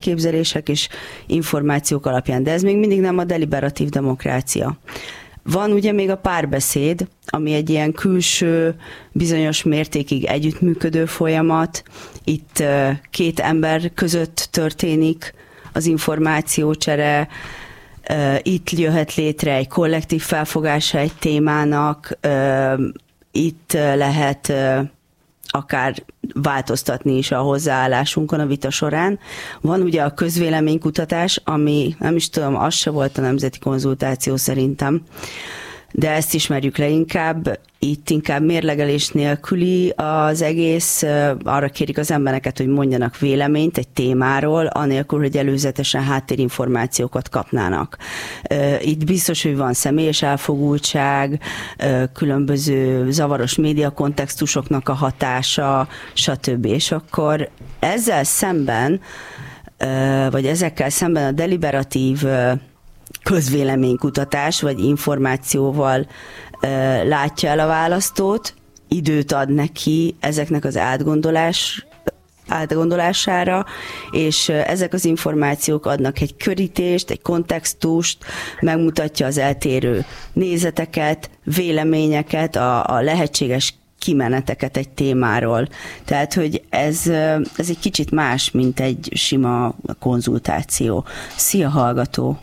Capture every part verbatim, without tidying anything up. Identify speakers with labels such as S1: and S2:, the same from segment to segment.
S1: elképzelések és információk alapján, de ez még mindig nem a deliberatív demokrácia. Van ugye még a párbeszéd, ami egy ilyen külső, bizonyos mértékig együttműködő folyamat. Itt két ember között történik az információcsere, itt jöhet létre egy kollektív felfogása egy témának, itt lehet akár változtatni is a hozzáállásunkon a vita során. Van ugye a közvéleménykutatás, ami nem is tudom, az se volt a nemzeti konzultáció szerintem, de ezt ismerjük le inkább. Itt inkább mérlegelés nélküli az egész, arra kérik az embereket, hogy mondjanak véleményt egy témáról, anélkül, hogy előzetesen háttérinformációkat kapnának. Itt biztos, hogy van személyes elfogultság, különböző zavaros médiakontextusoknak a hatása, stb. És akkor ezzel szemben, vagy ezekkel szemben a deliberatív közvéleménykutatás, vagy információval látja el a választót, időt ad neki ezeknek az átgondolás, átgondolására, és ezek az információk adnak egy körítést, egy kontextust, megmutatja az eltérő nézeteket, véleményeket, a, a lehetséges kimeneteket egy témáról. Tehát, hogy ez, ez egy kicsit más, mint egy sima konzultáció. Szia, hallgató!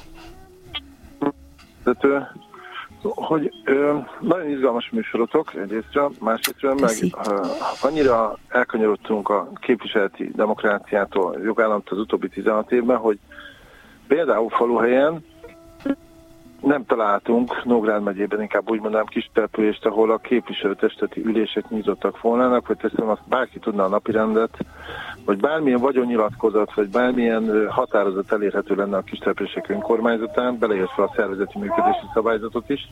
S2: Tehát, hogy ö, nagyon izgalmas műsorotok egyrésztről, másrésztről meg ö, annyira elkanyarodtunk a képviseleti demokráciától, jogállamtól az utóbbi tizenhat évben, hogy például Faluhelyen nem találtunk, Nógrád megyében inkább úgy mondanám kis települést, ahol a képviselőtestületi ülések nyitottak volnának, vagy teszem azt bárki tudna a napirendet, vagy bármilyen vagyonnyilatkozat, vagy bármilyen határozat elérhető lenne a kis települések önkormányzatán, beleértve a szervezeti működési szabályzatot is.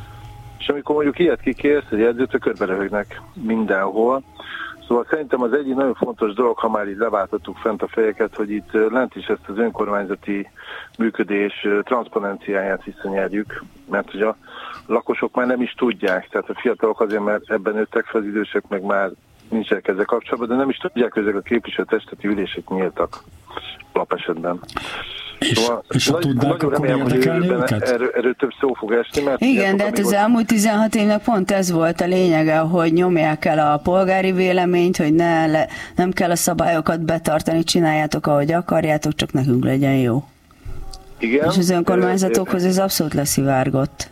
S2: És amikor mondjuk ilyet kikérsz, egy edzőtől körberöhögnek mindenhol. Szóval szerintem az egyik nagyon fontos dolog, ha már így leváltottuk fent a fejeket, hogy itt lent is ezt az önkormányzati működés transzparenciáját visszanyerjük, mert hogy a lakosok már nem is tudják, tehát a fiatalok azért, mert ebben nőttek fel, az idősek meg már nincsenek ezzel kapcsolatban, de nem is tudják, hogy ezek a képviselőtestületi ülések nyíltak alapesetben.
S3: És, szóval és ha tudnák, akkor érdekelni őket?
S2: Erről, erről több szó fog esni, mert...
S1: Igen, de hát az elmúlt tizenhat évnek pont ez volt a lényege, hogy nyomják el a polgári véleményt, hogy ne le, nem kell a szabályokat betartani, csináljátok, ahogy akarjátok, csak nekünk legyen jó.
S2: Igen.
S1: És az önkormányzatokhoz ez abszolút leszivárgott.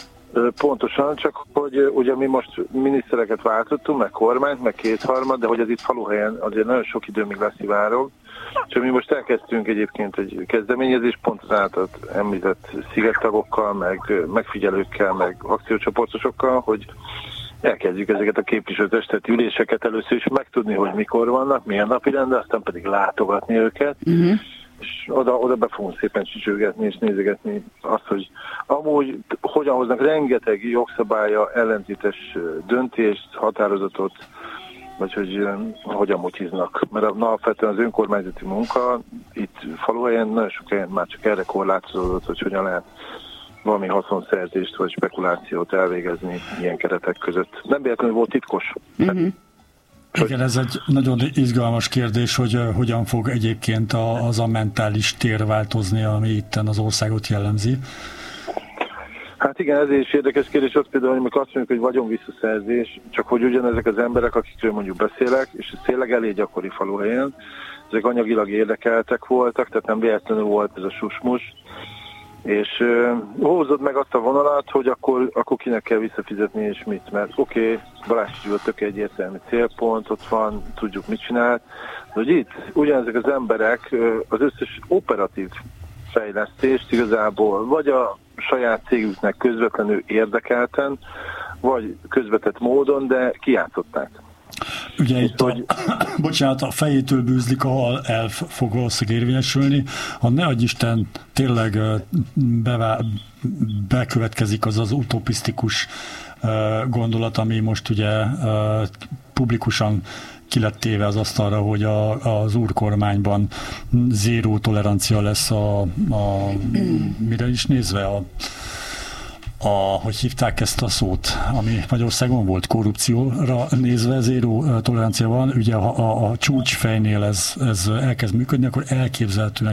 S2: Pontosan, csak hogy ugye mi most minisztereket váltottunk, meg kormányt, meg kétharmad, de hogy ez itt Faluhelyen azért nagyon sok idő még leszivárog. És mi most elkezdtünk egyébként egy kezdeményezést, pont az által említett szigettagokkal, meg megfigyelőkkel, meg akciócsoportosokkal, hogy elkezdjük ezeket a képviselőtestületi üléseket először is megtudni, hogy mikor vannak, milyen napirend, de aztán pedig látogatni őket. Uh-huh. És oda, oda be fogunk szépen csücsörgetni és nézegetni azt, hogy amúgy hogyan hoznak rengeteg jogszabálya, ellentétes döntést, határozatot, vagy hogy hogyan motyiznak. Mert alapvetően az önkormányzati munka itt Faluhelyen nagyon sok helyen már csak erre korlátozódott, hogy hogyan lehet valami haszonszerzést vagy spekulációt elvégezni ilyen keretek között. Nem véletlenül volt titkos.
S1: Uh-huh.
S3: Igen, ez egy nagyon izgalmas kérdés, hogy uh, hogyan fog egyébként a, az a mentális tér változni, ami itten az országot jellemzi.
S2: Hát igen, ez is érdekes kérdés, az például, amikor azt mondjuk, hogy vagyonvisszaszerzés, csak hogy ugyanezek az emberek, akikről mondjuk beszélek, és ez tényleg elég gyakori Faluhelyen, ezek anyagilag érdekeltek voltak, tehát nem véletlenül volt ez a susmus, és uh, hozod meg azt a vonalat, hogy akkor, akkor kinek kell visszafizetni és mit, mert oké, okay, Balázs Gyula tök egyértelmű célpont, ott van, tudjuk mit csinált, de hogy itt ugyanezek az emberek uh, az összes operatív fejlesztést igazából vagy a saját cégüknek közvetlenül érdekelten, vagy közvetett módon, de kijátszották.
S3: Ugye itt a, bocsánat, a fejétől bűzlik, ahol el fog valószínűleg érvényesülni. Ha ne adj Isten, tényleg bevá, bekövetkezik az az utopisztikus gondolat, ami most ugye publikusan ki lett téve az asztalra, hogy a, az úrkormányban zéró tolerancia lesz a, a mire is nézve a A, hogy hívták ezt a szót, ami Magyarországon volt, korrupcióra nézve, zéró tolerancia van. Ugye ha a, a csúcsfejnél ez, ez elkezd működni, akkor elképzelhetően